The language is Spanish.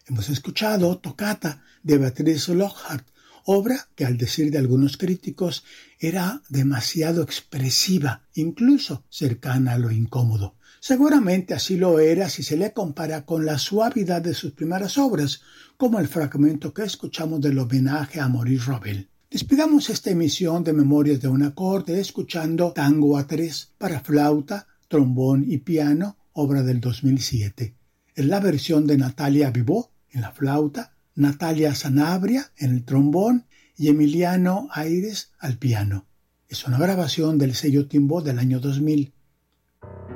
Hemos escuchado Toccata de Beatrice Lockhart, obra que al decir de algunos críticos era demasiado expresiva, incluso cercana a lo incómodo. Seguramente así lo era si se le compara con la suavidad de sus primeras obras, como el fragmento que escuchamos del homenaje a Maurice Ravel. Despidamos esta emisión de Memorias de un acorde escuchando Tango a tres para flauta, trombón y piano, obra del 2007. Es la versión de Natalia Vivó en la flauta, Natalia Sanabria en el trombón y Emiliano Aires al piano. Es una grabación del sello Timbo del año 2000.